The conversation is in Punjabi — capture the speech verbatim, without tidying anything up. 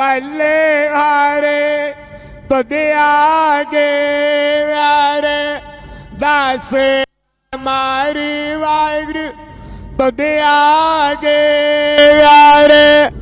बल्ले हारे तुझे आगे यारे दस मारी वागरू तुझे आगे यारे